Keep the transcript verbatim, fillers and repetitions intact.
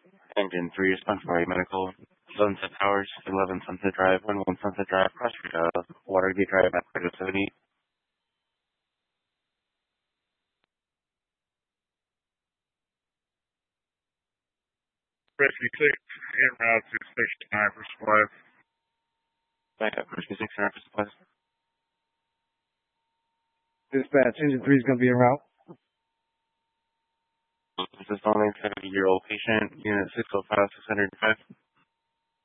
Engine three, respond for a medical. Sunset Towers, eleven Sunset Drive, one one Sunset Drive, Crossford, uh, Watergate Drive, at seventy. Rescue six, en route to Station nine for supplies. Back up, Rescue six, en route for supplies. Dispatch, engine three is going to be en route. This is only seventy-year-old patient, unit six oh five, six oh five.